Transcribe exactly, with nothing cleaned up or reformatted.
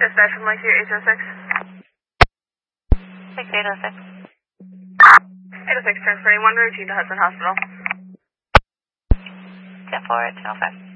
Dispatch from Lakeview, eight oh six. six eight oh six. eight oh six, transferring one routine to Hudson Hospital. ten four, ten oh five.